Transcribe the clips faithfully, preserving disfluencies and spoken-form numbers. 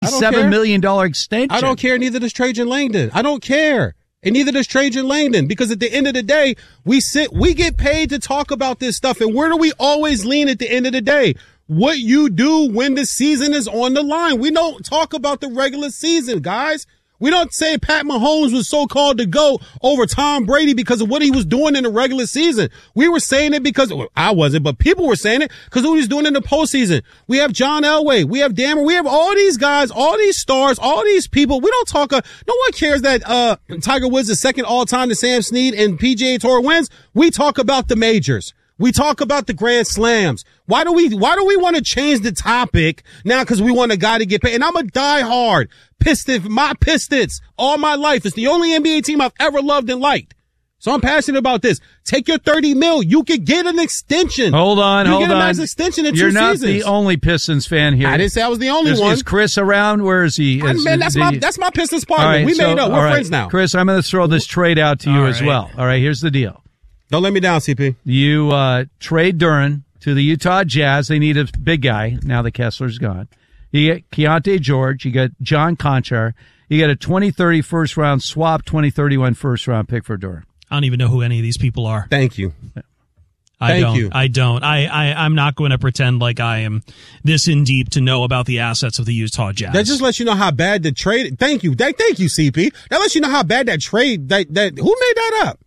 seven million dollars extension. I don't care. Neither does Trajan Langdon. I don't care. And neither does Trajan Langdon, because at the end of the day, we sit, we get paid to talk about this stuff. And where do we always lean at the end of the day? What you do when the season is on the line. We don't talk about the regular season, guys. We don't say Pat Mahomes was so-called to go over Tom Brady because of what he was doing in the regular season. We were saying it because, well, I wasn't, but people were saying it because of what he was doing in the postseason. We have John Elway. We have Dammer. We have all these guys, all these stars, all these people. We don't talk, uh, no one cares that, uh, Tiger Woods is second all-time to Sam Snead and P G A Tour wins. We talk about the majors. We talk about the Grand Slams. Why do we, why do we want to change the topic now? Cause we want a guy to get paid. And I'm a diehard Piston, my Pistons all my life. It's the only N B A team I've ever loved and liked. So I'm passionate about this. Take your thirty mil. You could get an extension. Hold on, you hold get a on. max extension in You're two not seasons. the only Pistons fan here. I didn't say I was the only is, one. Is Chris around? Where is he? I, Is, man, that's the, my, that's my Pistons partner. right, we so, made up. We're right. friends now. Chris, I'm going to throw this trade out to you all as right. well. All right, here's the deal. Don't let me down, C P. You, uh, trade Duren to the Utah Jazz. They need a big guy now that Kessler's gone. You get Keontae George. You got John Conchar. You get a twenty thirty first round swap, twenty thirty-one first round pick for Duren. I don't even know who any of these people are. Thank you. I Thank don't. you. I don't. I, I, I'm not going to pretend like I am this in deep to know about the assets of the Utah Jazz. That just lets you know how bad the trade. Thank you. That, thank you, C P. That lets you know how bad that trade. That that who made that up?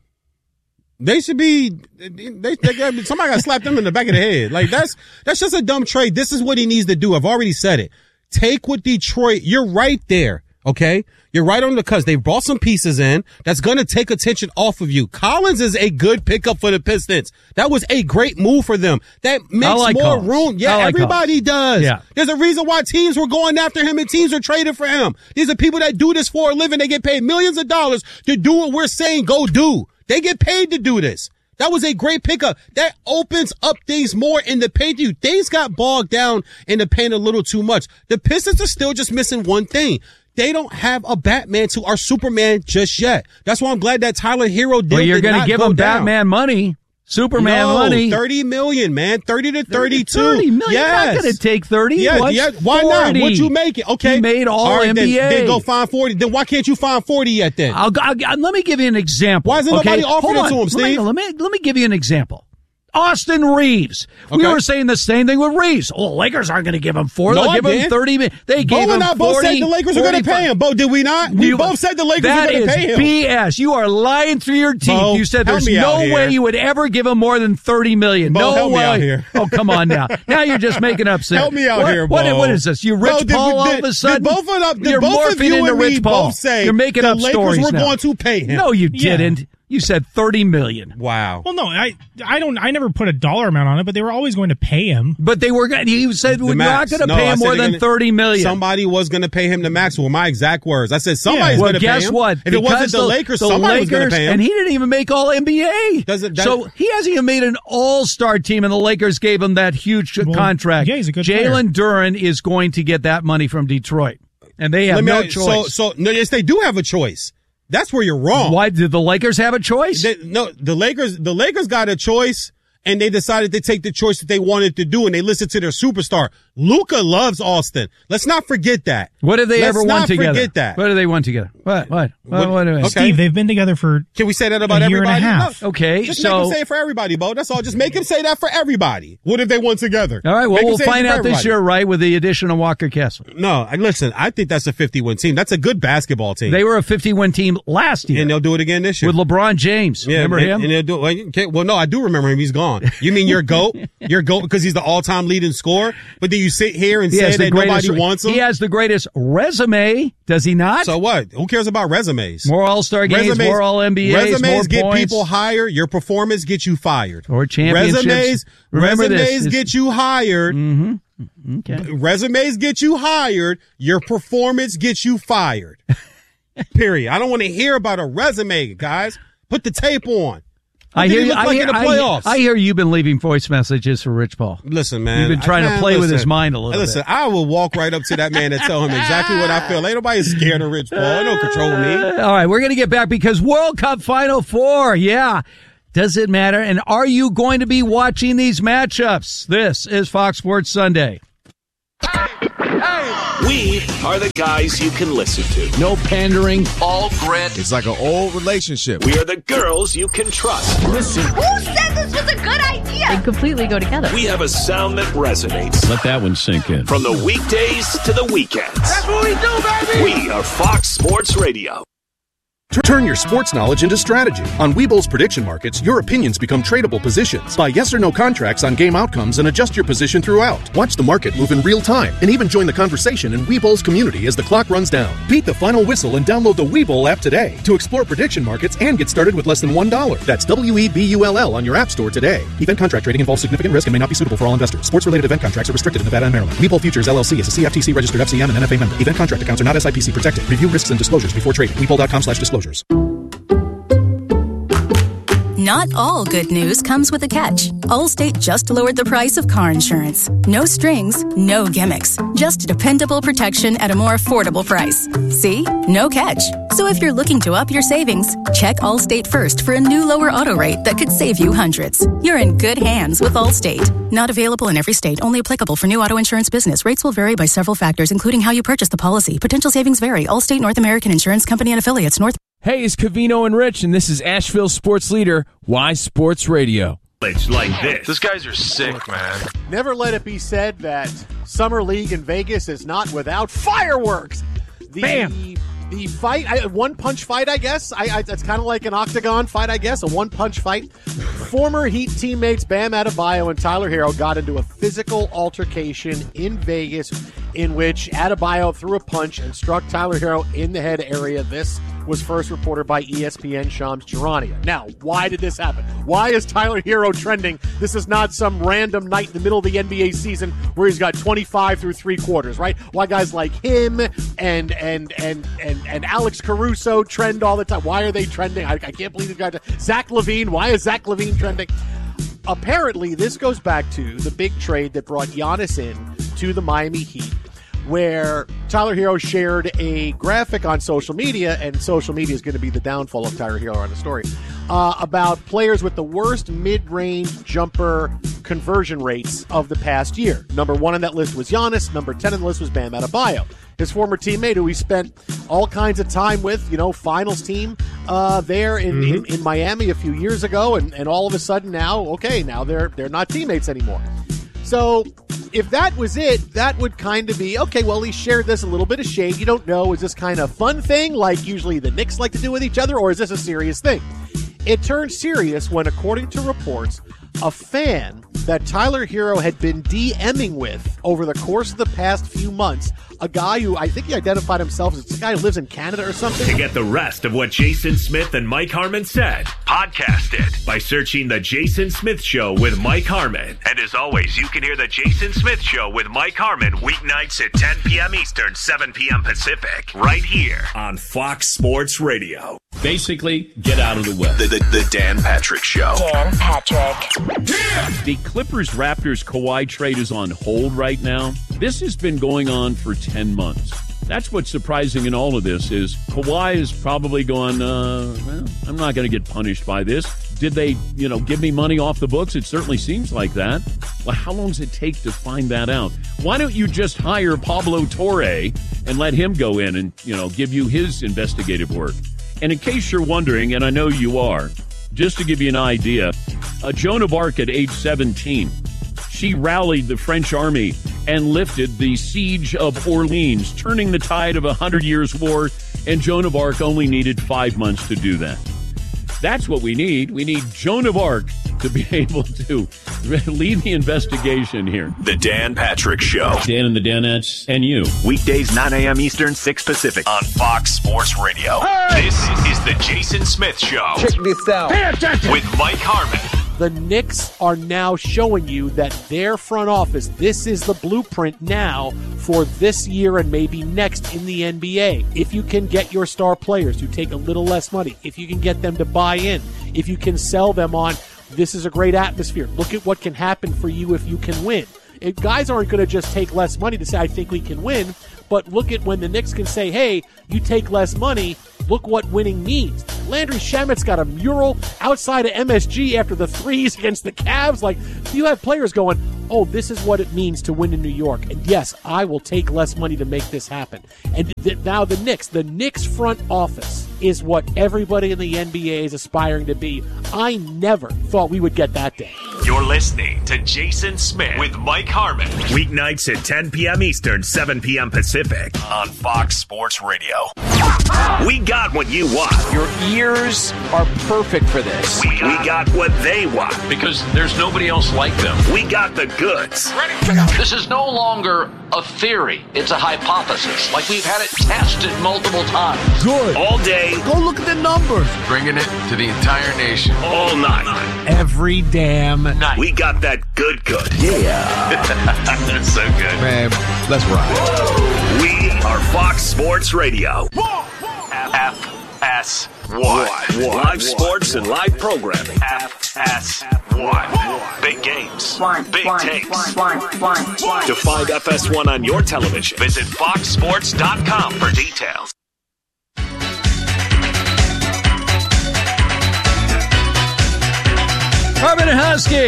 They should be. They, they got, somebody got to slap them in the back of the head. Like that's that's just a dumb trade. This is what he needs to do. I've already said it. Take what Detroit. You're right there. Okay, you're right on the cusp. They brought some pieces in that's going to take attention off of you. Collins is a good pickup for the Pistons. That was a great move for them. That makes like more Collins. room. Yeah, like everybody Collins. does. Yeah. There's a reason why teams were going after him and teams are trading for him. These are people that do this for a living. They get paid millions of dollars to do what we're saying go do. They get paid to do this. That was a great pickup. That opens up things more in the paint. You things got bogged down in the paint a little too much. The Pistons are still just missing one thing. They don't have a Batman to our Superman just yet. That's why I'm glad that Tyler Hero did. Well, you're going to give him him Batman money, Superman no, money. thirty million, man. thirty to thirty-two. thirty million. Yes. You're not going to take thirty. Yeah, What's yeah. Why forty? not? What'd you make it? Okay. He made all, all right, N B A. Then, then go find forty. Then why can't you find forty yet then? I'll, I'll, let me give you an example. Why isn't okay? nobody offering Hold it to on. him, Steve? Let me, let me, let me give you an example. Austin Reeves. We Okay. were saying the same thing with Reeves. Oh, the Lakers aren't going to give him forty. No, They'll I give him didn't. thirty. They gave Bo him and I both forty. said the Lakers are going to pay him. Bo, did we not? We You- both said the Lakers are that going to is pay him. B S. You are lying through your teeth. Bo, you said help there's me out no here. way you would ever give him more than thirty million. Bo, no help me way. out here. Oh, come on now. Now you're just making up sense. Help me out what, here, what, Bo. what is this? You Rich Bo, did- Paul all did- of a sudden? Did both of, did you're both of morphing you into and me Rich Paul. both say you're making the up Lakers stories were now. going to pay him? No, you Yeah. didn't. You said thirty million. Wow. Well, no, I, I don't, I never put a dollar amount on it, but they were always going to pay him. But they were going. You said The we're max. not going to No, pay I him said more they're than gonna- thirty million. Somebody was going to pay him the max. Were my exact words. I said somebody's Well, going to pay him. guess what? If it wasn't Because the, Lakers, the somebody was going Lakers- to pay him. and he didn't even make All N B A. Doesn't that- so he hasn't even made an All-Star team, and the Lakers gave him that huge Well, contract. yeah, he's a good Jalen Duren is going to get that money from Detroit, and they have Let me- no so, choice. so no, yes, they do have a choice. That's where you're wrong. Why did the Lakers have a choice? They, no, the Lakers, the Lakers got a choice, and they decided to take the choice that they wanted to do, and they listened to their superstar. Luka loves Austin. Let's not forget that. What have they Let's ever won not together? forget that. What have they won together? What? What? What? What- what, what okay. Steve, they've been together for Can we say that about A year and a everybody? half. No. Okay, Just so- make him say it for everybody, Bo. That's all. Just make him say that for everybody. What if they won together? All right, well, Make him we'll say it find for out this everybody. year, right, with the addition of Walker Kessler. No, I- listen, I think that's a fifty-win team. That's a good basketball team. They were a fifty-win team last year and they'll do it again this year. with LeBron James. Yeah, Remember and, him? And they'll do, well, okay, well, no, I do remember him. He's gone. You mean your GOAT? Your GOAT because he's the all-time leading scorer? But then you sit here and He say has the that greatest- nobody wants him? He has the greatest resume, does he not? So what? Who cares about resumes? More All-Star games, Resumes- more All N B As, Resumes more get points. people hired. Your performance gets you fired. Or championships. Resumes, Remember this. resumes It's- get you hired. Mm-hmm. Okay. Resumes get you hired. Your performance gets you fired. Period. I don't want to hear about a resume, guys. Put the tape on. What I did hear he you. look I, like hear, in the I, playoffs? I hear you've been leaving voice messages for Rich Paul. Listen, man. You've been trying I, to man, play with listen. his mind a little Listen, bit. I will walk right up to that man and tell him exactly what I feel. Ain't nobody scared of Rich Paul. He don't control me. All right, we're going to get back because World Cup Final Four, yeah. Does it matter? And are you going to be watching these matchups? This is Fox Sports Sunday. Hey, hey, We are the guys you can listen to. No pandering. All grit. It's like an old relationship. We are the girls you can trust. Listen. Who said this was a good idea? They completely go together. We have a sound that resonates. Let that one sink in. From the weekdays to the weekends. That's what we do, baby! We are Fox Sports Radio. Turn your sports knowledge into strategy. On Webull's prediction markets, your opinions become tradable positions. Buy yes or no contracts on game outcomes and adjust your position throughout. Watch the market move in real time and even join the conversation in Webull's community as the clock runs down. Beat the final whistle and download the Webull app today to explore prediction markets and get started with less than one dollar. That's W E B U L L on your app store today. Event contract trading involves significant risk and may not be suitable for all investors. Sports-related event contracts are restricted in Nevada and Maryland. Webull Futures L L C is a C F T C registered F C M and N F A member. Event contract accounts are not S I P C protected. Review risks and disclosures before trading. Webull dot com slash disclosures. Not all good news comes with a catch. Allstate just lowered the price of car insurance. No strings, no gimmicks. Just dependable protection at a more affordable price. See? No catch. So if you're looking to up your savings, check Allstate first for a new lower auto rate that could save you hundreds. You're in good hands with Allstate. Not available in every state. Only applicable for new auto insurance business. Rates will vary by several factors, including how you purchase the policy. Potential savings vary. Allstate North American Insurance Company and affiliates. North. Hey, it's Covino and Rich, and this is Asheville Sports Leader, Y Sports Radio. It's like this. These guys are sick, man. Never let it be said that Summer League in Vegas is not without fireworks. The, Bam! The fight, a one-punch fight, I guess. I, I, it's kind of like an octagon fight, I guess, a one-punch fight. Former Heat teammates Bam Adebayo and Tyler Hero got into a physical altercation in Vegas in which Adebayo threw a punch and struck Tyler Hero in the head area. This was first reported by E S P N Shams Charania. Now, why did this happen? Why is Tyler Hero trending? This is not some random night in the middle of the N B A season where he's got twenty-five through three quarters, right? Why guys like him and and and and and Alex Caruso trend all the time? Why are they trending? I, I can't believe the guy. Zach LaVine. Why is Zach LaVine trending? Apparently, this goes back to the big trade that brought Giannis in to the Miami Heat, where Tyler Hero shared a graphic on social media, and social media is going to be the downfall of Tyler Hero on the story, uh, about players with the worst mid-range jumper conversion rates of the past year. Number one on that list was Giannis. Number ten on the list was Bam Adebayo, his former teammate who he spent all kinds of time with, you know, finals team uh, there in, mm-hmm. in, in Miami a few years ago, and, and all of a sudden now, okay, now they're they're not teammates anymore. So if that was it, that would kind of be, okay, well, he shared this a little bit of shade. You don't know, is this kind of fun thing like usually the Knicks like to do with each other, or is this a serious thing? It turned serious when, according to reports, a fan that Tyler Hero had been DMing with over the course of the past few months, a guy who I think he identified himself as a guy who lives in Canada or something. To get the rest of what Jason Smith and Mike Harmon said, podcast it by searching The Jason Smith Show with Mike Harmon. And as always, you can hear The Jason Smith Show with Mike Harmon weeknights at ten p.m. Eastern, seven p.m. Pacific, right here on Fox Sports Radio. Basically, get out of the way. The, the, the Dan Patrick Show. Dan Patrick. The Clippers-Raptors Kawhi trade is on hold right now. This has been going on for ten months. That's what's surprising in all of this is Kawhi is probably going, uh, well, I'm not going to get punished by this. Did they, you know, give me money off the books? It certainly seems like that. Well, how long does it take to find that out? Why don't you just hire Pablo Torre and let him go in and, you know, give you his investigative work? And in case you're wondering, and I know you are, just to give you an idea, uh, Joan of Arc at age seventeen, she rallied the French army and lifted the siege of Orleans, turning the tide of a Hundred Years' War, and Joan of Arc only needed five months to do that. That's what we need. We need Joan of Arc to be able to lead the investigation here. The Dan Patrick Show. Dan and the Danettes and you. Weekdays, nine a.m. Eastern, six Pacific on Fox Sports Radio. Hey! This is the Jason Smith Show. Check this out. With Mike Harmon. The Knicks are now showing you that their front office, this is the blueprint now for this year and maybe next in the N B A. If you can get your star players to take a little less money, if you can get them to buy in, if you can sell them on, this is a great atmosphere. Look at what can happen for you if you can win. It, guys aren't going to just take less money to say, I think we can win. But look at when the Knicks can say, hey, you take less money, look what winning means. Landry Shamet's got a mural outside of M S G after the threes against the Cavs. Like, you have players going, oh, this is what it means to win in New York. And yes, I will take less money to make this happen. And th- now the Knicks, the Knicks front office is what everybody in the N B A is aspiring to be. I never thought we would get that day. You're listening to Jason Smith with Mike Harmon. Weeknights at ten p.m. Eastern, seven p.m. Pacific on Fox Sports Radio. We got what you want. Your ears are perfect for this. We got, we got what they want. Because there's nobody else like them. We got the goods. Ready? This is no longer a theory. It's a hypothesis. Like we've had it tested multiple times. Good. All day. Go look at the numbers. Bringing it to the entire nation. All night. Every damn night. We got that good good. Yeah. That's so good. Man, let's ride. We are Fox Sports Radio. F S one. Live sports and live programming. F S one. Big games. Big takes. To find F S one on your television, visit fox sports dot com for details. Harmon and Husky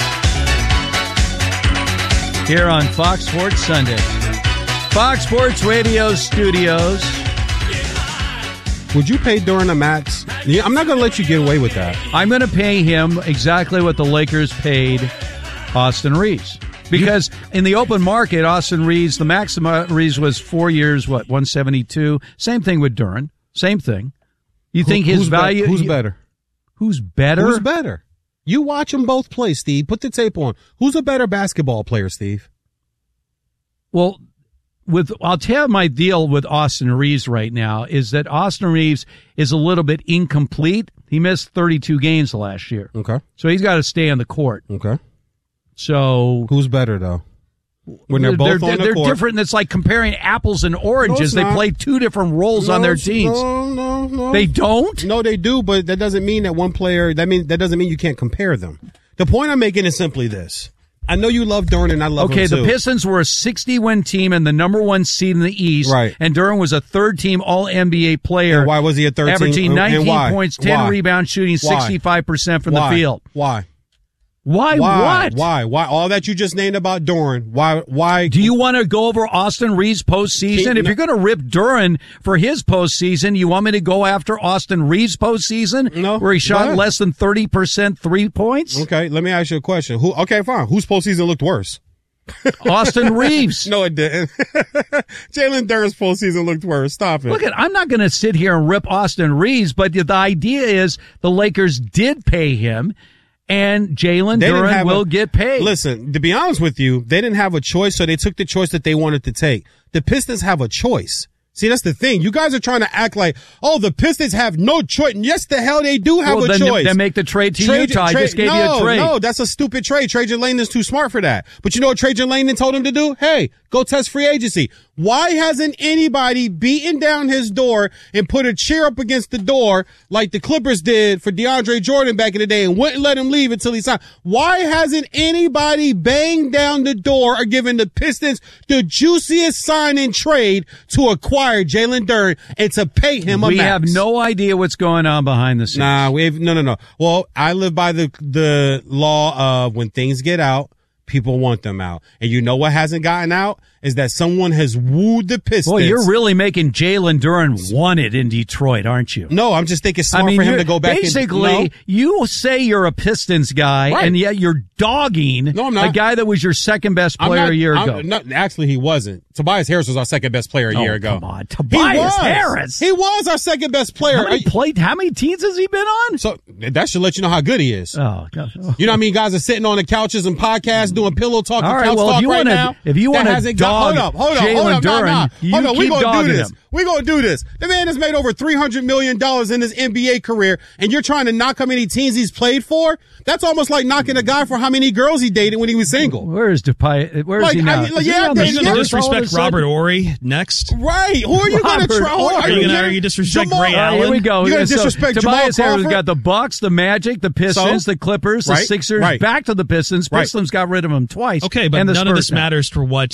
here on Fox Sports Sunday. Fox Sports Radio studios. Would you pay Duran a max? Yeah, I'm not going to let you get away with that. I'm going to pay him exactly what the Lakers paid Austin Reeves. Because in the open market, Austin Reeves, the maximum Reeves was four years, what, one seventy-two? Same thing with Duran. Same thing. You think Who, his who's value... Be- who's better? Who's better? Who's better? You watch them both play, Steve. Put the tape on. Who's a better basketball player, Steve? Well, with I'll tell you my deal with Austin Reeves right now is that Austin Reeves is a little bit incomplete. He missed thirty-two games last year. Okay. So he's got to stay on the court. Okay. So who's better, though? When they're, they're both they're, on the they're court. different. It's like comparing apples and oranges. No, they not. play two different roles no, on their teams. No, no, no. They don't? No, they do, but that doesn't mean that one player, that means that doesn't mean you can't compare them. The point I'm making is simply this. I know you love Duran and I love okay, him too. the Pistons were a sixty-win team and the number one seed in the East. Right. And Duran was a third-team All-N B A player. And why was he a third averaging team? nineteen and why? points, ten why? rebounds, shooting why? sixty-five percent from why? the field. Why? Why? Why? What? Why? Why? All that you just named about Duran. Why? Why? Do you want to go over Austin Reeves' postseason? Keep, if you're going to rip Duran for his postseason, you want me to go after Austin Reeves' postseason? No. Where he shot Why? less than thirty percent three points? Okay, let me ask you a question. Who? Okay, fine. Whose postseason looked worse? Austin Reeves. No, it didn't. Jalen Duran's postseason looked worse. Stop it. Look, at, I'm not going to sit here and rip Austin Reeves, but the idea is the Lakers did pay him, and Jalen Duran will a, get paid. Listen, to be honest with you, they didn't have a choice, so they took the choice that they wanted to take. The Pistons have a choice. See, that's the thing. You guys are trying to act like, oh, the Pistons have no choice. And yes, the hell they do have well, a then, choice. Then make the trade to trade, Utah. trade, I just gave no, you a trade. No, that's a stupid trade. Trajan Langdon's too smart for that. But you know what Trajan Langdon told him to do? Hey, go test free agency. Why hasn't anybody beaten down his door and put a chair up against the door like the Clippers did for DeAndre Jordan back in the day and wouldn't let him leave until he signed? Why hasn't anybody banged down the door or given the Pistons the juiciest sign and trade to acquire Jalen Duran and to pay him a We max? have no idea what's going on behind the scenes. Nah, we have, no, no, no. Well, I live by the the law of when things get out, people want them out. And you know what hasn't gotten out? Is that someone has wooed the Pistons. Well, you're really making Jalen Duran wanted in Detroit, aren't you? No, I'm just thinking smart I mean, for him to go back. Basically, and, no. you say you're a Pistons guy, Right. and yet you're dogging No, I'm not. a guy that was your second best I'm player not- a year I'm ago. not- actually, he wasn't. Tobias Harris was our second best player a Oh, year ago. come on. He Tobias was. Harris? He was our second best player. How many played? How many teams has he been on? So that should let you know how good he is. Oh, God. You know how many guys are sitting on the couches and podcasts doing pillow talk All and right, couch well, if talk you right wanna- now? if you that wanna hasn't got- dog hold up, hold up, Jalen hold up, nah, Duran, nah. you hold on, we keep gonna do dogging this. him. We gonna do this. The man has made over three hundred million dollars in his N B A career, and you're trying to knock how many teams he's played for? That's almost like knocking a guy for how many girls he dated when he was single. Where is Dupai? Where is Like, he now? I mean, Is like, he yeah, on the they- Are you Spurs going to all of a disrespect sudden? Robert Horry next? Right. Who are you going to Robert try? Horry. Are you going to are you disrespect Jamal- Ray All right, Allen? here we go. You gotta So, disrespect Tobias Jamal Harris Crawford? got the Bucks, the Magic, the Pistons, So? the Clippers, the Right, Sixers, right. back to the Pistons. Right. Pistons got rid of him twice. Okay, but and the none of Spurs this now. matters for what he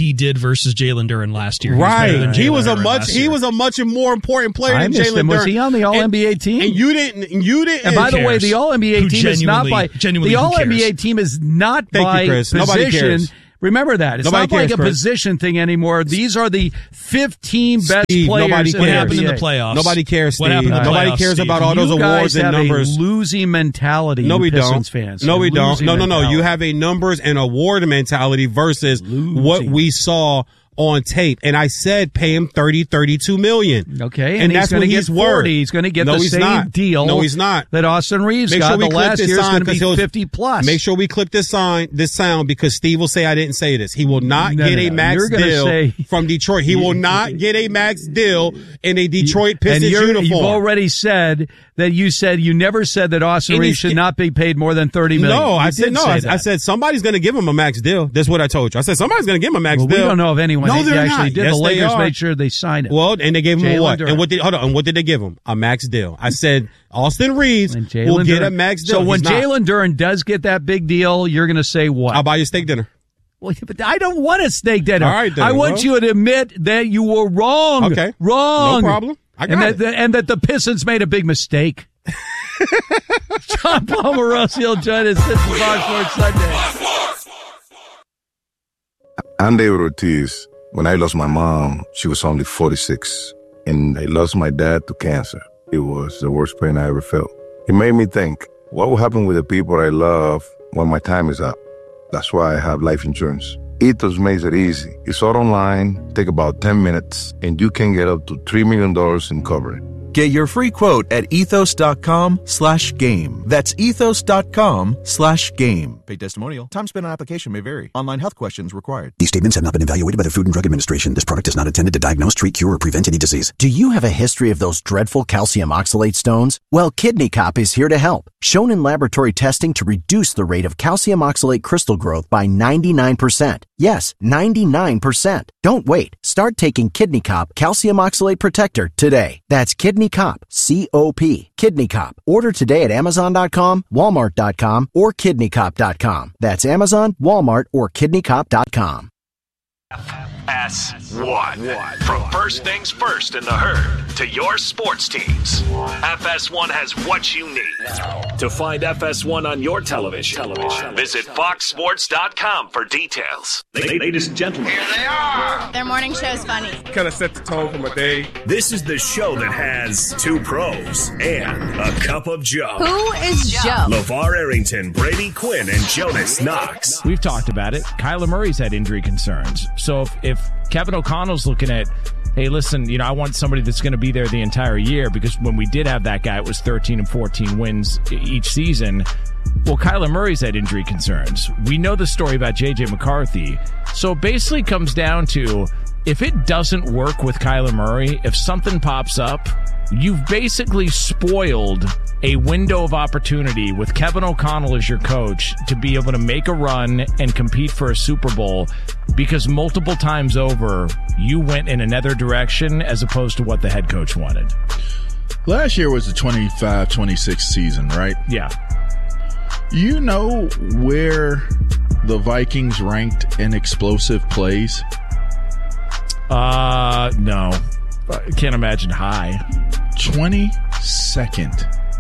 he did versus Jalen Duren last year. He was better than Right. He Jalen was a Duren much last he year. was a much more important player I than missed Jalen him. Was Duren. he on the All N B A team? And you didn't you didn't And by the way, cares? the All N B A Who team is not by genuinely- the who All N B A cares? team is not Thank you, by Chris. Nobody position. cares. Remember that. It's Nobody not like cares, a Chris. position thing anymore. These are the fifteen best Steve, players nobody in What the cares. happened in the N B A. playoffs? Nobody cares, What Steve. happened in the Nobody playoffs, cares Steve? about all You those awards guys and have numbers. a losing mentality. No, you we Pistons don't. fans. No, A we don't. losing No, no, no. You mentality. have a numbers and award mentality versus what we saw on tape. And I said pay him thirty, thirty-two million. Okay, and, And he's that's going what to get he's worth. forty. He's going to get No, the he's same not. deal. No, he's not. That Austin Reeves Make got. sure we the clip last this year is sign going to 'cause be he'll- fifty plus. Make sure we clip this sign, this sound, because Steve will say I didn't say this. He will not No, get no, a no. max You're gonna deal say- from Detroit. He will not get a max deal in a Detroit and Pistons you're, uniform. you've already said that you said you never said that Austin And Reeves he's- should not be paid more than thirty million. No, You I said did no. say I, that. I said somebody's going to give him a max deal. That's what I told you. I said somebody's going to give him a max Well, deal. we don't know of anyone No, that they're actually not. did. Yes, the they Lakers are. made sure they signed it. Well, and they gave him a Jalen what? Duren. And what did hold on? And what did they give him? A max deal. I said Austin Reeves And will Jalen get a Duren- max deal. So when He's not. Jalen Duren does get that big deal, you're going to say what? I'll buy you a steak dinner. Well, but I don't want a steak dinner. All right, then. I want Well- you to admit that you were wrong. Okay. Wrong. No problem. I got and it. that, and that the Pistons made a big mistake. John Palmer, Russell, join us. This is Fox Sports Sunday. I'm David Ortiz. When I lost my mom, she was only forty-six. And I lost my dad to cancer. It was the worst pain I ever felt. It made me think, what will happen with the people I love when my time is up? That's why I have life insurance. Ethos makes it easy. It's all online, take about ten minutes, and you can get up to three million dollars in coverage. Get your free quote at ethos.com slash game. That's ethos.com slash game. Paid testimonial. Time spent on application may vary. Online health questions required. These statements have not been evaluated by the Food and Drug Administration. This product is not intended to diagnose, treat, cure, or prevent any disease. Do you have a history of those dreadful calcium oxalate stones? Well, Kidney Cop is here to help. Shown in laboratory testing to reduce the rate of calcium oxalate crystal growth by ninety-nine percent. Yes, ninety-nine percent. Don't wait. Start taking Kidney Cop Calcium Oxalate Protector today. That's Kidney Cop, C O P. Kidney Cop. Order today at amazon dot com, walmart dot com, or kidney cop dot com. That's Amazon, Walmart, or kidney cop dot com. S one. From first things first in the herd to your sports teams, F S one has what you need. To find F S one on your television, television. visit fox sports dot com for details. Ladies and gentlemen, Here they are. Their morning show is funny. Kind of set the tone for my day. This is the show that has two pros and a cup of Joe. Who is Joe? LeVar Arrington, Brady Quinn, and Jonas Knox. We've talked about it. Kyler Murray's had injury concerns. So if, if Kevin O'Connell's looking at, hey, listen, you know, I want somebody that's going to be there the entire year, because when we did have that guy, it was thirteen and fourteen wins each season. Well, Kyler Murray's had injury concerns. We know the story about J J McCarthy. So it basically comes down to, if it doesn't work with Kyler Murray, if something pops up, you've basically spoiled a window of opportunity with Kevin O'Connell as your coach to be able to make a run and compete for a Super Bowl, because multiple times over, you went in another direction as opposed to what the head coach wanted. Last year was the twenty-five twenty-six season, right? Yeah. You know where the Vikings ranked in explosive plays? Uh, no. I can't imagine high. twenty-second.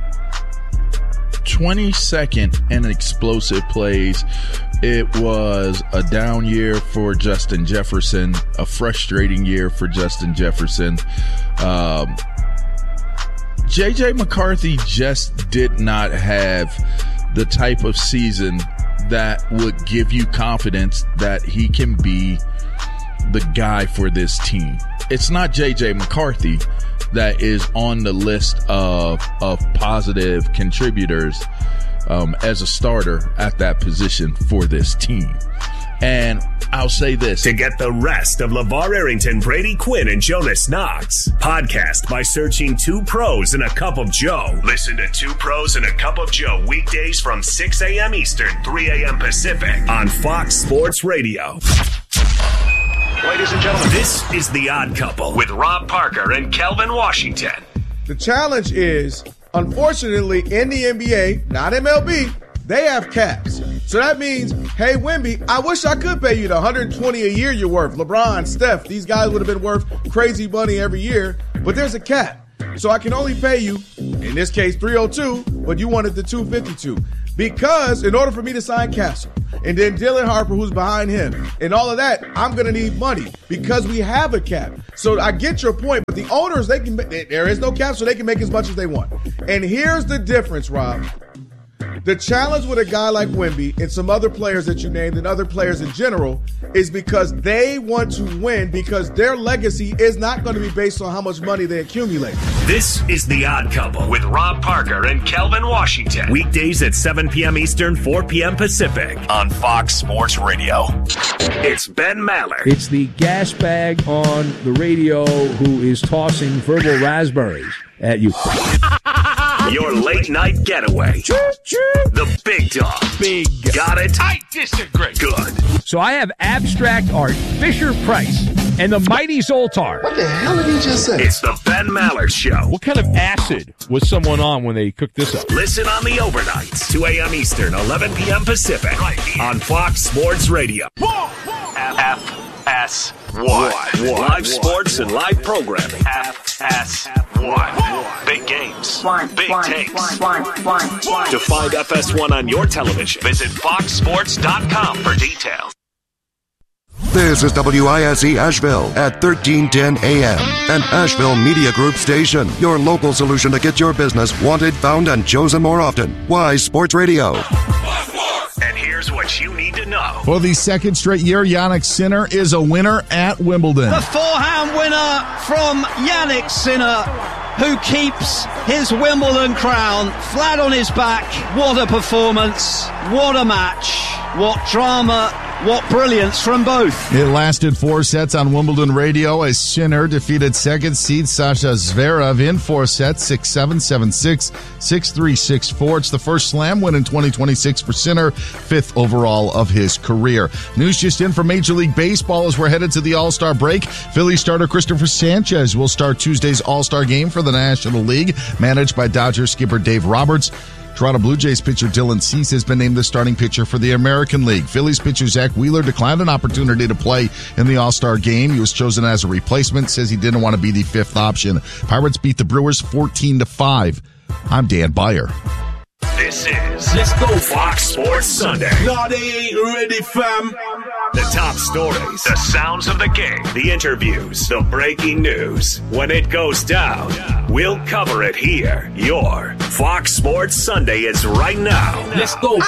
twenty-second in explosive plays. It was a down year for Justin Jefferson, a frustrating year for Justin Jefferson. Um, J J McCarthy just did not have the type of season that would give you confidence that he can be the guy for this team. It's not J J McCarthy that is on the list of of positive contributors um, as a starter at that position for this team. And I'll say this. To get the rest of LeVar Arrington, Brady Quinn, and Jonas Knox, podcast by searching Two Pros and a Cup of Joe. Listen to Two Pros and a Cup of Joe weekdays from six a.m. Eastern, three a.m. Pacific on Fox Sports Radio. Ladies and gentlemen, this is The Odd Couple with Rob Parker and Kelvin Washington. The challenge is, unfortunately, in the N B A, not M L B, they have caps. So that means, hey, Wemby, I wish I could pay you the one hundred twenty a year you're worth. LeBron, Steph, these guys would have been worth crazy money every year, but there's a cap. So I can only pay you, in this case, three oh two, but you wanted the two fifty-two. Because in order for me to sign Castle, and then Dylan Harper, who's behind him, and all of that, I'm going to need money because we have a cap. So I get your point, but the owners, they can there is no cap, so they can make as much as they want. And here's the difference, Rob. The challenge with a guy like Wemby and some other players that you named and other players in general is because they want to win because their legacy is not going to be based on how much money they accumulate. This is The Odd Couple with Rob Parker and Kelvin Washington. Weekdays at seven p.m. Eastern, four p.m. Pacific on Fox Sports Radio. It's Ben Maller. It's the gas bag on the radio who is tossing verbal raspberries at you. Your late night getaway. The big dog. Big. Got it? I disagree. Good. So I have abstract art, Fisher Price, and the mighty Zoltar. What the hell did he just say? It's the Ben Maller Show. What kind of acid was someone on when they cooked this up? Listen on the overnights, two a.m. Eastern, eleven p.m. Pacific, right here on Fox Sports Radio. F S one. Live sports and live programming. F S one. Big games. Big takes. To find F S one on your television, visit fox sports dot com for details. This is W I S E Asheville at thirteen ten A M, an Asheville Media Group station. Your local solution to get your business wanted, found, and chosen more often. Wise Sports Radio. And here's what you need to know. For the second straight year, Jannik Sinner is a winner at Wimbledon. The forehand winner from Jannik Sinner, who keeps his Wimbledon crown flat on his back. What a performance. What a match. What drama. What brilliance from both. It lasted four sets on Wimbledon radio as Sinner defeated second seed Sasha Zverev in four sets, six seven, seven six, six three, six four. It's the first slam win in twenty twenty-six for Sinner, fifth overall of his career. News just in from Major League Baseball as we're headed to the All-Star break. Philly starter Christopher Sanchez will start Tuesday's All-Star game for the National League, managed by Dodgers skipper Dave Roberts. Toronto Blue Jays pitcher Dylan Cease has been named the starting pitcher for the American League. Phillies pitcher Zach Wheeler declined an opportunity to play in the All-Star game. He was chosen as a replacement, says he didn't want to be the fifth option. Pirates beat the Brewers fourteen to five. I'm Dan Beyer. This is Let's Go Fox Sports Sunday. No, they ain't ready, fam. The top stories, the sounds of the game, the interviews, the breaking news. When it goes down, we'll cover it here. Your Fox Sports Sunday is right now. Let's go.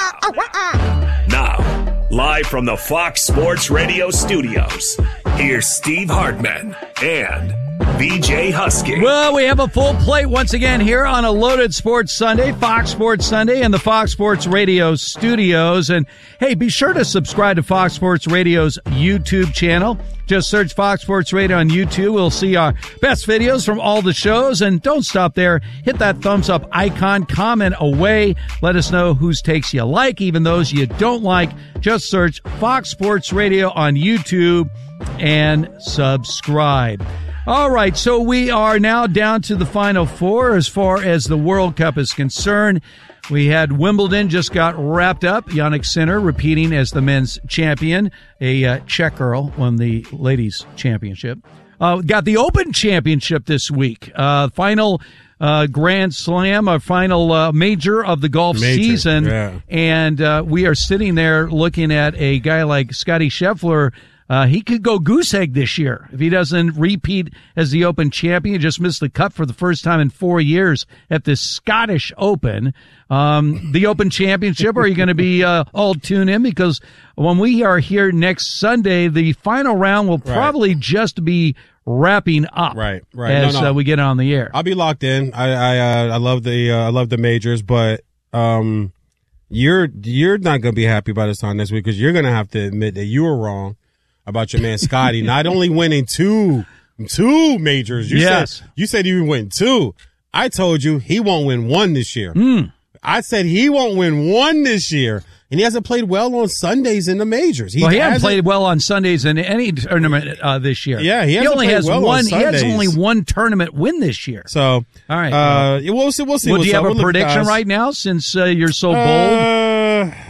Now, live from the Fox Sports Radio studios, here's Steve Hartman and B J Husky. Well, we have a full plate once again here on a loaded Sports Sunday, Fox Sports Sunday, and the Fox Sports Radio studios. And hey, be sure to subscribe to Fox Sports Radio's YouTube channel. Just search Fox Sports Radio on YouTube. We'll see our best videos from all the shows. And don't stop there. Hit that thumbs up icon. Comment away. Let us know whose takes you like, even those you don't like. Just search Fox Sports Radio on YouTube and subscribe. All right, so we are now down to the Final Four as far as the World Cup is concerned. We had Wimbledon just got wrapped up. Jannik Sinner repeating as the men's champion. A uh, Czech girl won the ladies' championship. Uh, got the Open Championship this week. Uh, final uh, Grand Slam, a final uh, major of the golf Major, season. yeah. And uh, we are sitting there looking at a guy like Scottie Scheffler. Uh, he could go goose egg this year if he doesn't repeat as the Open champion. Just missed the cut for the first time in four years at the Scottish Open. Um, the Open Championship, are you going to be uh, all tuned in? Because when we are here next Sunday, the final round will probably right. just be wrapping up. Right, right. As no, no. Uh, we get on the air. I'll be locked in. I I uh, I love the uh, I love the majors, but um, you're you're not going to be happy by this time next week because you're going to have to admit that you were wrong about your man Scotty not only winning two two majors. You yes. said you said he would win two. I told you he won't win one this year. Mm. I said he won't win one this year, and he hasn't played well on Sundays in the majors. He well, he hasn't played well on Sundays in any tournament uh, this year. Yeah, he, he hasn't only played has well one. on He has Sundays. only one tournament win this year. So, all right, uh, we'll see. We'll see. Well, what's do you up. have We'll a look, prediction guys. right now since uh, you're so bold? Uh,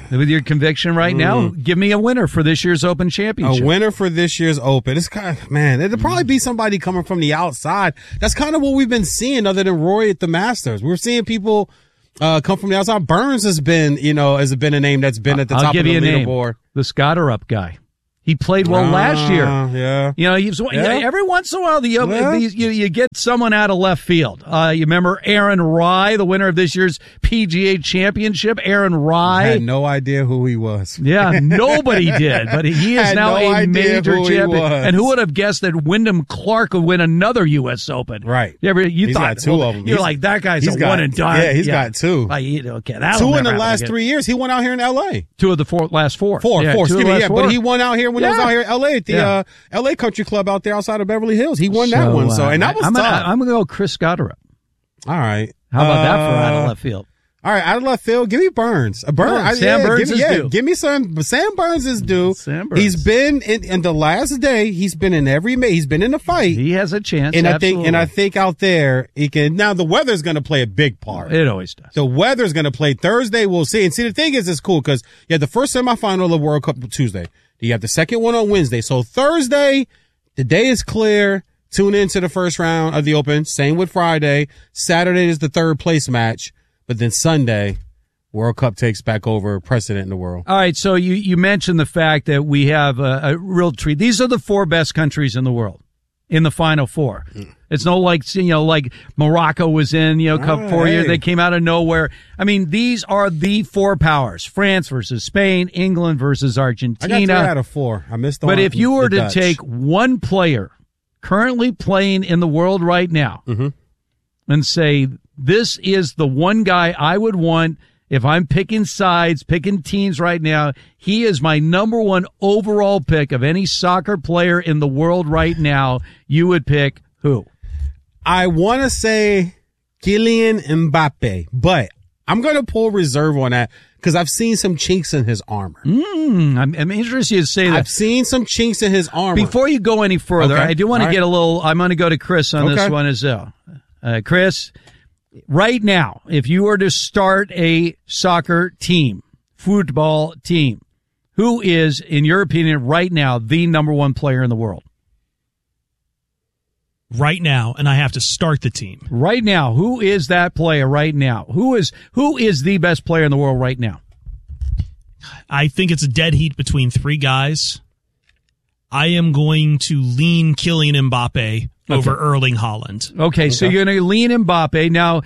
with your conviction right Mm. now, give me a winner for this year's Open Championship. A winner for this year's Open. It's kind of, man, it'll probably be somebody coming from the outside. That's kind of what we've been seeing other than Rory at the Masters. We're seeing people uh, come from the outside. Burns has been, you know, has been a name that's been at the I'll top give of the you a name. leaderboard. The Scotterup guy. He played well Ah, last year. Yeah. You know, he's, Yeah. every once in a while, the, Yeah. these, you, you get someone out of left field. Uh, you remember Aaron Rye, the winner of this year's P G A Championship? Aaron Rye. I had no idea who he was. Yeah, nobody did, but he is Had now no a idea major who he champion. was. And who would have guessed that Wyndham Clark would win another U S Open? Right. You, ever, you He's thought got two well, of them. You're He's- like, that guy's he's a got- one and done. yeah, he's got two. Like, okay, that'll Two in never the happen last again. three years. He went out here in L A. Two of the four, last four. Four, yeah, four, two of excuse the me, last yeah, four. but he won out here when he was Yeah. out here in L A at the Yeah. uh, L A Country Club out there outside of Beverly Hills. He won that one, so uh, and that was I'm tough. Gonna, I'm going to go Chris Scotterup. All right, How about that for out Uh, of left field? All right, out of left field, give me Burns. A Burns, Oh, I- Sam yeah, Burns give me, is yeah, due. give me some. Sam Burns is due. Sam Burns. He's been in, in the last day. He's been in every. ma- He's been in the fight. He has a chance, and I absolutely. think, and I think out there he can. Now the weather's going to play a big part. It always does. The weather's going to play Thursday. We'll see. And see, the thing is, it's cool because you have the first semifinal of the World Cup Tuesday. You have the second one on Wednesday. So Thursday, the day is clear. Tune into the first round of the Open. Same with Friday. Saturday is the third place match. But then Sunday, World Cup takes back over precedent in the world. All right, so you, you mentioned the fact that we have a, a real treat. These are the four best countries in the world in the Final Four. Mm. It's no like, you know, like Morocco was in, you know, Cup Oh, four hey. years. They came out of nowhere. I mean, these are the four powers. France versus Spain, England versus Argentina. I got three out of four. I missed the But one- if you were the to Dutch. take one player currently playing in the world right now Mm-hmm. and say, this is the one guy I would want if I'm picking sides, picking teams right now, he is my number one overall pick of any soccer player in the world right now, you would pick who? I want to say Kylian Mbappe, but I'm going to pull reserve on that because I've seen some chinks in his armor. Mm, I'm, I'm interested to say that. I've seen some chinks in his armor. Before you go any further, Okay. I do want to All right. get a little, I'm going to go to Chris on this Okay. one as well. Uh, Chris, right now, if you were to start a soccer team, football team, who is, in your opinion, right now, the number one player in the world? Right now, and I have to start the team. Right now, who is that player right now? Who is who is the best player in the world right now? I think it's a dead heat between three guys. I am going to lean Kylian Mbappe over Okay. Erling Haaland. Okay, so you're going to lean Mbappe. Now,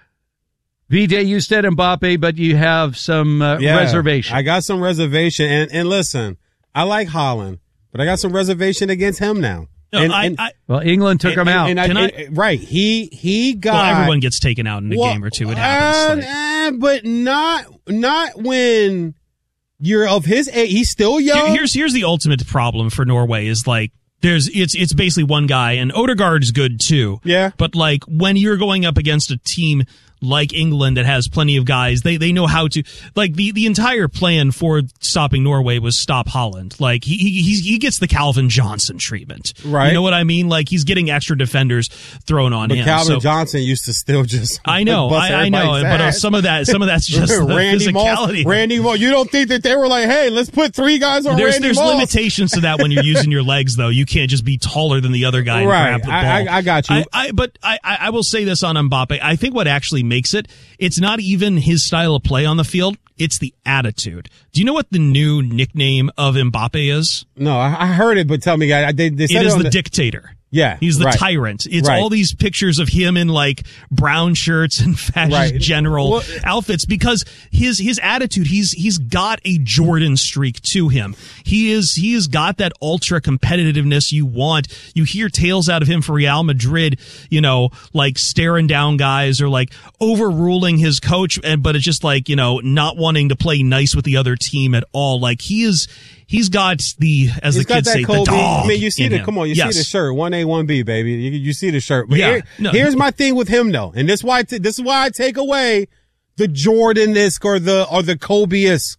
V J, you said Mbappe, but you have some uh, Yeah, reservation. I got some reservation. And, and listen, I like Holland, but I got some reservation against him now. No, and, I- and- I- well, England took and- him out. and I- Can I- and- right. He, he got. Well, everyone gets taken out in a Well, game or two. It happens. uh, Like- eh, but not, not when you're of his age. He's still young. Here- Here's here's the ultimate problem for Norway is like there's it's it's basically one guy and Odegaard is good too. Yeah. But like when you're going up against a team like England that has plenty of guys, they they know how to like the the entire plan for stopping Norway was stop Holland. Like he he he's, he gets the Calvin Johnson treatment. Right. You know what I mean? Like he's getting extra defenders thrown on But him. Calvin So- Johnson used to still just. I know, bust I, I know, everybody's but uh, ass. some of that, some of that's just the Randy Moss. physicality. Randy Moss. You don't think that they were like, hey, let's put three guys on There's Randy there's Moss? limitations to that when you're using your legs, though. You can't just be taller than the other guy and Right. grab the ball. I- I- I got you. I, I, but I, I I will say this on Mbappe. I think what actually makes it, it's not even his style of play on the field. It's the attitude. Do you know what the new nickname of Mbappe is? No, I, I heard it, but tell me, I, they, they It said is on the dictator. Yeah, He's the right. tyrant. It's Right. all these pictures of him in like brown shirts and fascist Right. general Well- outfits because his his attitude, he's he's got a Jordan streak to him. He is he has got that ultra competitiveness you want. You hear tales out of him for Real Madrid, you know, like staring down guys or like overruling his coach, and but it's just like, you know, not wanting to play nice with the other team at all. Like he is He's got the, as He's the got kids that say, Kobe. the dog. I mean, you see in the him. come on, you Yes. see the shirt, one A, one B, baby. You, you see the shirt. But Yeah. here- No. here's my thing with him though, and this why I t- this is why I take away the Jordan-esque or the or the Kobe-esque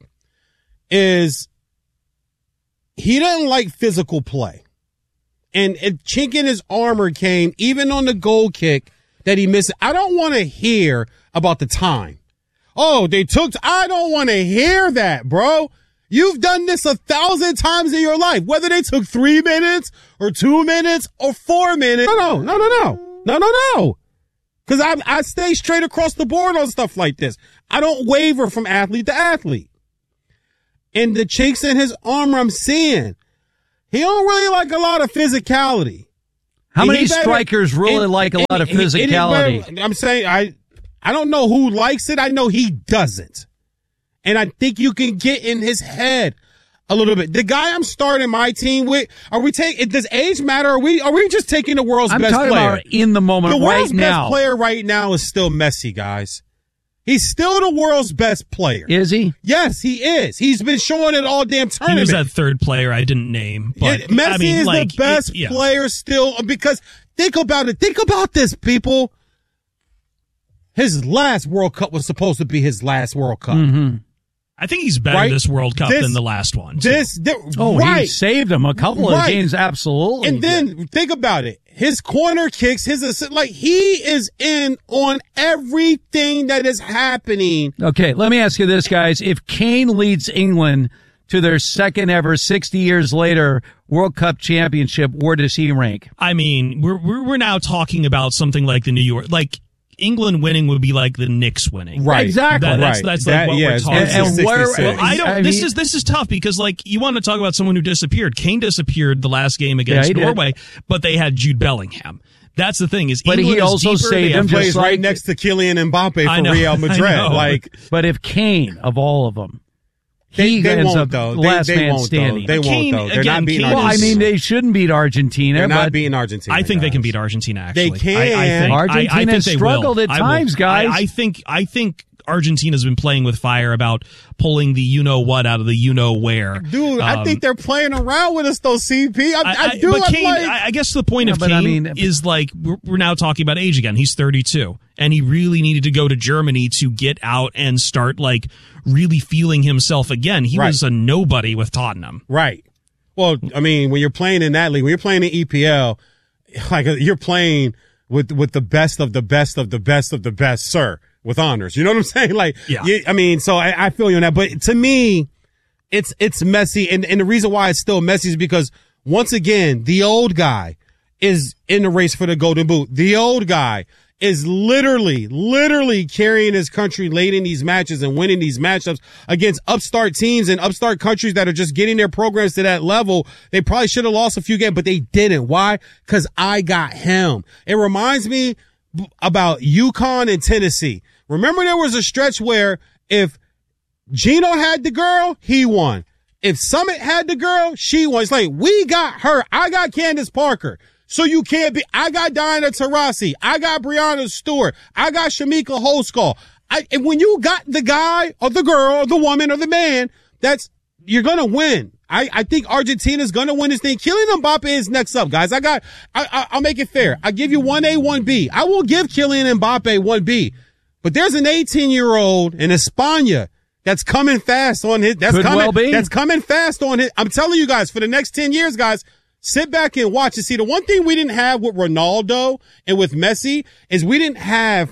is he doesn't like physical play, and and chink in his armor came even on the goal kick that he missed. I don't want to hear about the time. Oh, they took, I don't want to hear that, bro. You've done this a thousand times in your life, whether they took three minutes or two minutes or four minutes. No, no, no, no, no, no, no, no. Cause I, I stay straight across the board on stuff like this. I don't waver from athlete to athlete. And the chinks in his armor, I'm seeing, he don't really like a lot of physicality. How And many he better- strikers really and- like a and- lot of and- and he physicality? better- I'm saying, I, I don't know who likes it. I know he doesn't. And I think you can get in his head a little bit. The guy I'm starting my team with, are we taking, does age matter? Are we, are we just taking the world's I'm best talking player? about in the moment The right world's now. best player right now is still Messi, guys. He's still the world's best player. Is he? Yes, he is. He's been showing it all damn He tournament. was that third player I didn't name. But Yeah, Messi I mean, is like, the best it- yeah. player still, because think about it. Think about this, people. His last World Cup was supposed to be his last World Cup. Mm-hmm. I think he's better Right? this World Cup This- than the last one. This, thi- Oh, right. he saved him a couple of Right. games, absolutely. And then think about it. His corner kicks, his assi- like he is in on everything that is happening. Okay, let me ask you this, guys. If Kane leads England to their second ever sixty years later World Cup championship, where does he rank? I mean, we're, we're we're now talking about something like the New York, like England winning would be like the Knicks winning. Right. Exactly. That, that's Right. that's That- like what yeah, we're it's talking versus about. And where- sixty-six. I don't. I this mean- is this is tough because like you want to talk about someone who disappeared. Kane disappeared the last game against he did. Norway, but they had Jude Bellingham. That's the thing is, But England he is also deeper, saved they him have- just Plays like- right next to Kylian Mbappe I for know, Real I Madrid. know. Like But if Kane, of all of them, they, he they ends won't up though. They, last they man won't standing. though. They Kane- won't though. They're again, not beating Kane Well, I Argentina. mean, they shouldn't beat Argentina. They're not but beating Argentina. I think they guys. can beat Argentina. Actually, They can. I, I think, Argentina I, I think they struggled will. at I will. times, guys. I, I think. I think Argentina's been playing with fire about pulling the you know what out of the you know where. Dude, I Um, think they're playing around with us though, C P. I, I, I, I, do. but I'm Kane, like, I, I guess the point Yeah, of but Kane I mean- is like we're, we're now talking about age again. He's thirty-two, and he really needed to go to Germany to get out and start like really feeling himself again. He Right. was a nobody with Tottenham. right. Well, I mean, when you're playing in that league, when you're playing in E P L, like you're playing with with the best of the best of the best of the best, sir, with honors. You know what I'm saying? Like, Yeah. you, I mean, so I, I feel you on that. But to me, it's it's messy, and and the reason why it's still messy is because once again, the old guy is in the race for the Golden Boot. The old guy is literally, literally carrying his country late in these matches and winning these matchups against upstart teams and upstart countries that are just getting their programs to that level. They probably should have lost a few games, but they didn't. Why? Because I got him. It reminds me b- about UConn and Tennessee. Remember there was a stretch where if Gino had the girl, he won. If Summit had the girl, she won. It's like, we got her. I got Candace Parker. So you can't be, I got Diana Taurasi. I got Brianna Stewart. I got Shamika Holskull. I, and when you got the guy or the girl or the woman or the man, that's, you're going to win. I, I think Argentina's going to win this thing. Kylian Mbappe is next up, guys. I got, I, I, I'll make it fair. I give you one A, one B. I will give Kylian Mbappe one B, but there's an eighteen year old in España that's coming fast on his, that's Could coming, well be. that's coming fast on his. I'm telling you guys, for the next ten years, guys, sit back and watch and see. The one thing we didn't have with Ronaldo and with Messi is we didn't have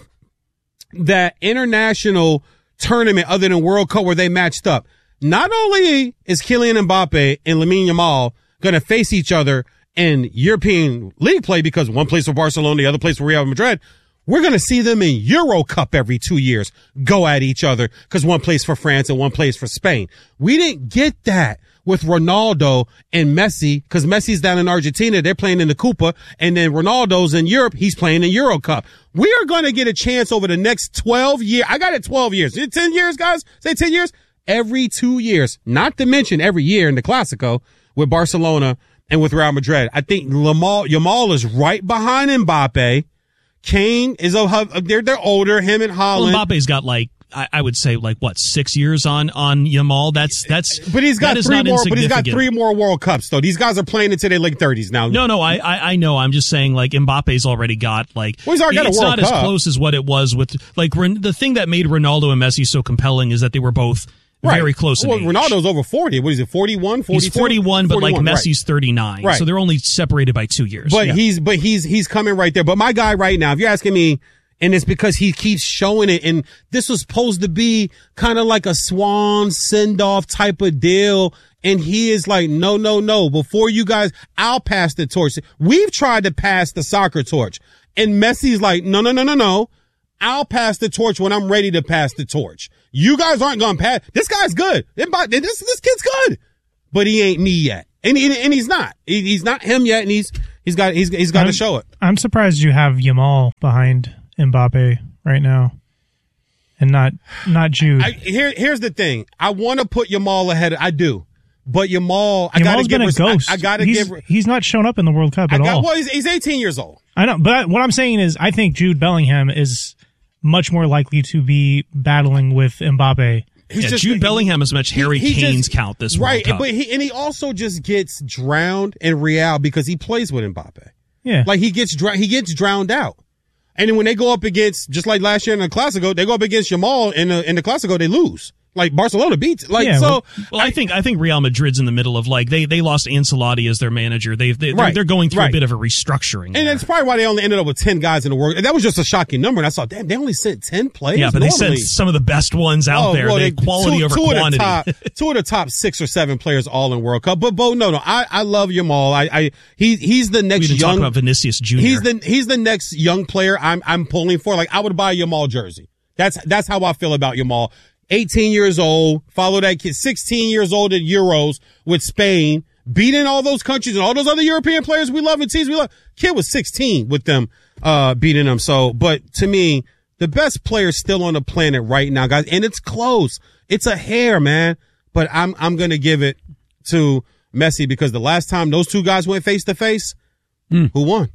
that international tournament other than World Cup where they matched up. Not only is Kylian Mbappe and Lamine Yamal going to face each other in European League play because one plays for Barcelona, the other plays for Real Madrid, we're going to see them in Euro Cup every two years go at each other because one plays for France and one plays for Spain. We didn't get that with Ronaldo and Messi because Messi's down in Argentina. They're playing in the Copa, and then Ronaldo's in Europe. He's playing in Euro Cup. We are going to get a chance over the next twelve years. I got it twelve years. Is it ten years, guys? Say ten years? Every two years, not to mention every year in the Clasico with Barcelona and with Real Madrid. I think Yamal, Yamal is right behind Mbappe. Kane is a, they're, they're older, him and Haaland. Well, Mbappe's got like, I, I would say like what, six years on, on Yamal. That's, that's, but he's got that is three not more, but he's got insignificant. three more World Cups though. These guys are playing into their late thirties now. No, no, I, I, I know. I'm just saying, like Mbappe's already got like. Well, he's already got a it's World not as Cup. close as what it was with like Ren- the thing that made Ronaldo and Messi so compelling is that they were both Right. very close. In Well, age. Ronaldo's over forty. What is it? forty-one, forty-two? He's forty-one, but like forty-one, right. Messi's thirty-nine. Right. So they're only separated by two years. But Yeah. he's, but he's, he's coming right there. But my guy right now, if you're asking me, And it's because he keeps showing it. And this was supposed to be kind of like a swan send-off type of deal. And he is like, no, no, no. Before you guys, I'll pass the torch. We've tried to pass the soccer torch. And Messi's like, no, no, no, no, no. I'll pass the torch when I'm ready to pass the torch. You guys aren't going to pass. This guy's good. This, this kid's good. But he ain't me yet. And, and, and he's not. He, he's not him yet. And he's, he's got, he's, he's got to show it. I'm surprised you have Yamal behind Mbappe right now, and not not Jude. I, here, here's the thing. I want to put Yamal ahead. Of, I do, but Yamal, I got to give. Been a ghost. I, I got to give. He's not shown up in the World Cup at I got, all. Well, he's, he's eighteen years old. I know, but what I'm saying is, I think Jude Bellingham is much more likely to be battling with Mbappe. Yeah, just, Jude Bellingham has much Harry he, he Kane's just, count this right, World Cup. But he and he also just gets drowned in Real because he plays with Mbappe. Yeah, like he gets dr- he gets drowned out. And then when they go up against, just like last year in the Clasico, they go up against Yamal in the in the Clasico, they lose. Like Barcelona beats. Like yeah, so. Well, well I, I think I think Real Madrid's in the middle of like they they lost Ancelotti as their manager. They they right, they're going through right. a bit of a restructuring. And there. that's probably why they only ended up with ten guys in the world. And that was just a shocking number. And I saw, damn, they only sent ten players. Yeah, but normally. they sent some of the best ones out oh, there. Well, they they, quality two, over two quantity. Of the top, two of the top six or seven players all in World Cup. But Bo, no, no, I I love Yamal. I I he he's the next we didn't young. Talk about Vinicius Junior He's the he's the next young player I'm I'm pulling for. Like I would buy a Yamal jersey. That's that's how I feel about Yamal. eighteen years old, follow that kid, sixteen years old at Euros with Spain, beating all those countries and all those other European players we love and teams we love. Kid was sixteen with them, uh, beating them. So, but to me, the best player still on the planet right now, guys, and it's close. It's a hair, man, but I'm, I'm going to give it to Messi because the last time those two guys went face to face, who won?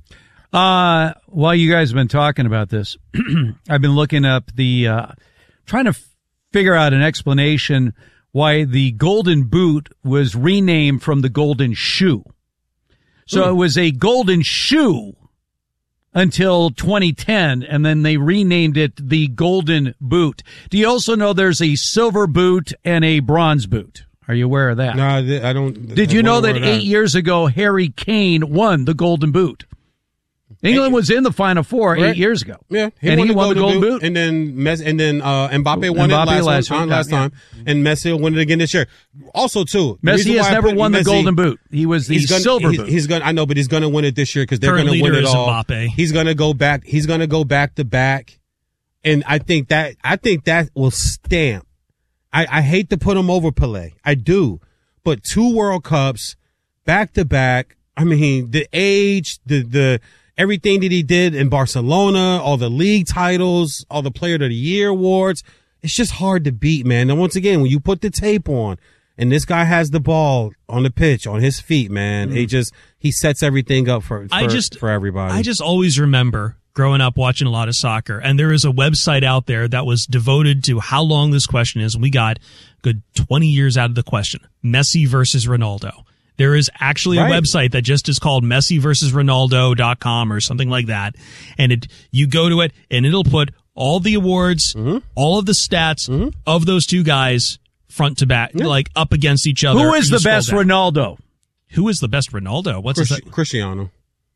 Uh, while you guys have been talking about this, I've been looking up the, uh, trying to figure out an explanation why the golden boot was renamed from the golden shoe. So Ooh. It was a golden shoe until twenty ten, and then they renamed it the golden boot. Do you also know there's a silver boot and a bronze boot? Are you aware of that? No, I don't. Did you know that eight that. years ago, Harry Kane won the golden boot? England was in the Final Four eight right. years ago. Yeah, he and won he the won the Golden Boot. boot. And then Messi, and then uh, Mbappe won Mbappe it last, last, time, week, last yeah. time, and Messi will win it again this year. Also, too, Messi has never won Messi, the Golden Boot. He was the gonna, silver he's, boot. He's going. I know, but he's going to win it this year because they're going to win it all. Mbappe. He's going to go back. He's going to go back to back, and I think that I think that will stamp. I, I hate to put him over Pelé. I do, but two World Cups back to back. I mean, the age, the the. Everything that he did in Barcelona, all the league titles, all the Player of the Year awards, it's just hard to beat, man. And once again, when you put the tape on and this guy has the ball on the pitch, on his feet, man, mm. it just, he sets everything up for, for, I just, for everybody. I just always remember growing up watching a lot of soccer, and there is a website out there that was devoted to how long this question is, and we got good twenty years out of the question. Messi versus Ronaldo. There is actually a right. website that just is called Messi versus Ronaldo dot com or something like that. And it, you go to it and it'll put all the awards, mm-hmm. all of the stats mm-hmm. of those two guys front to back, yeah. like up against each other. Who is the best down. Ronaldo? Who is the best Ronaldo? What's Christi- his Cristiano.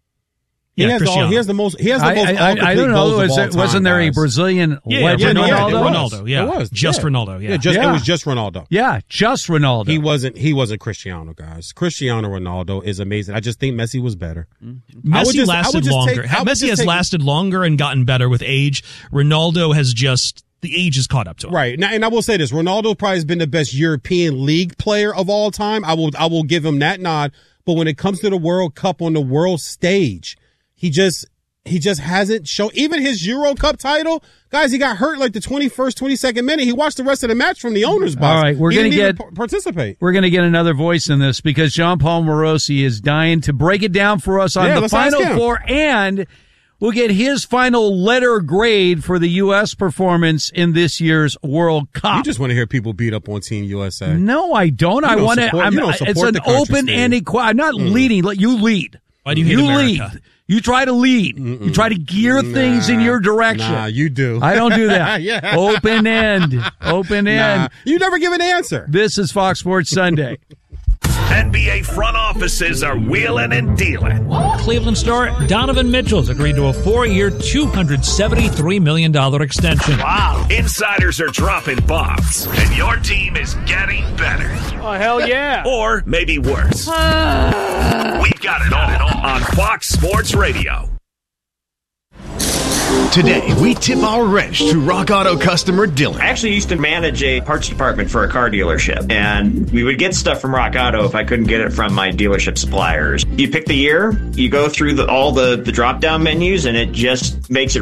Yeah, he has, Cristiano. all, he has the most. He has the most. I, I, I don't know. Was it, wasn't there guys. a Brazilian yeah, legend? Yeah, Ronaldo. Yeah, Ronaldo. Yeah, it was just yeah. Ronaldo. Yeah, yeah, just, yeah. it was just Ronaldo. Yeah, just Ronaldo. He wasn't. He wasn't Cristiano, guys. Cristiano Ronaldo is amazing. I just think Messi was better. Mm-hmm. Messi just, lasted longer. Take, Messi has take, lasted longer and gotten better with age. Ronaldo has just. The age has caught up to him. Right. Now, and I will say this. Ronaldo probably has been the best European League player of all time. I will. I will give him that nod. But when it comes to the World Cup on the world stage, he just. He just hasn't shown, even his Euro Cup title, guys, he got hurt like the twenty-first, twenty-second minute. He watched the rest of the match from the owner's box. All right, we're going to get, p- participate. We're going to get another voice in this because Jean-Paul Morosi is dying to break it down for us on yeah, the Final Four, and we'll get his final letter grade for the U S performance in this year's World Cup. You just want to hear people beat up on Team U S A. No, I don't. don't I want to, I'm, it's an open-ended question. I'm not mm. leading. Let you lead. Why do you hate you America? Lead. You try to lead. Mm-mm. You try to gear nah, things in your direction. Nah, you do. I don't do that. yeah. Open end. Open end. Nah, you never give an answer. This is Fox Sports Sunday. N B A front offices are wheeling and dealing. Cleveland star Donovan Mitchell's agreed to a four-year, two hundred seventy-three million dollars extension. Wow. Insiders are dropping bombs, and your team is getting better. Oh, hell yeah. Or maybe worse. We've got it all on Fox Sports Radio. Today, we tip our wrench to Rock Auto customer Dylan. I actually used to manage a parts department for a car dealership, and we would get stuff from Rock Auto if I couldn't get it from my dealership suppliers. You pick the year, you go through the, all the, the drop-down menus, and it just makes it